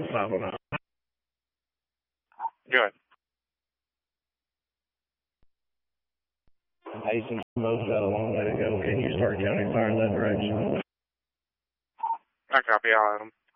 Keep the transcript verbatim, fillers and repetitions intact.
five oh nine. Good. Mason, most got a long way to go. Can you start counting fire in that direction? I copy all of them.